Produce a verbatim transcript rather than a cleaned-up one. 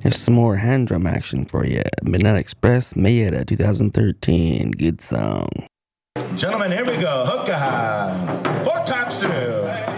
Here's some more hand drum action for you. Midnight Express, Mayetta, two thousand thirteen. Good song. Gentlemen, here we go. Hookah. Four times through.